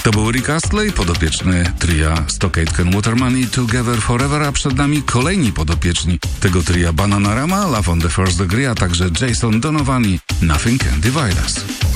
To był Rick Astley, podopieczny tria Stockade & Waterman, Together Forever, a przed nami kolejni podopieczni tego tria: Bananarama, Love on the First Degree, a także Jason Donovan, Nothing Can Divide Us.